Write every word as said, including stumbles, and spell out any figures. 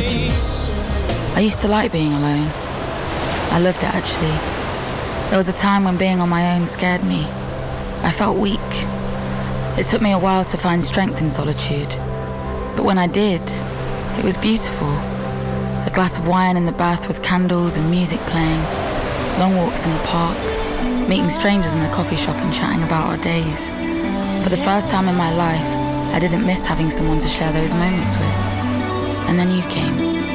solitude. I used to like being alone. I loved it, actually. There was a time when being on my own scared me. I felt weak. It took me a while to find strength in solitude. But when I did, it was beautiful. A glass of wine in the bath with candles and music playing, long walks in the park, meeting strangers in the coffee shop and chatting about our days. For the first time in my life, I didn't miss having someone to share those moments with. And then you came.